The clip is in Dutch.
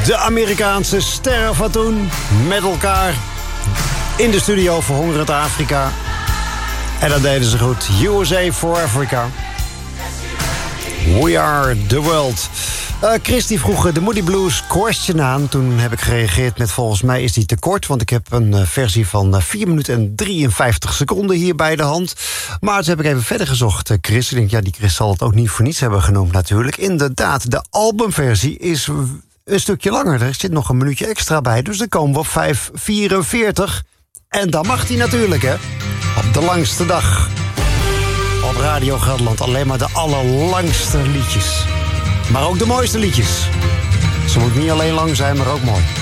De Amerikaanse sterren van toen met elkaar in de studio verhongerend Afrika. En dat deden ze goed. USA for Africa. We are the world. Christy vroeg de Moody Blues question aan. Toen heb ik gereageerd met volgens mij is die te kort. Want ik heb een versie van 4 minuten en 53 seconden hier bij de hand. Maar toen heb ik even verder gezocht, Chris. Ik denk, ja, die Chris zal het ook niet voor niets hebben genoemd natuurlijk. Inderdaad, de albumversie is een stukje langer. Er zit nog een minuutje extra bij. Dus dan komen we op 5:44. En dan mag die natuurlijk, hè. Op de langste dag. Op Radio Gelderland alleen maar de allerlangste liedjes. Maar ook de mooiste liedjes. Ze moet niet alleen lang zijn, maar ook mooi.